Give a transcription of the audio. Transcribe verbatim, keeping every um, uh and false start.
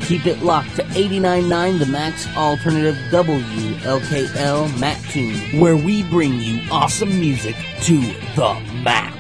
Keep it locked to eighty-nine point nine The Max Alternative W L K L Mattoon, where we bring you awesome music to the max.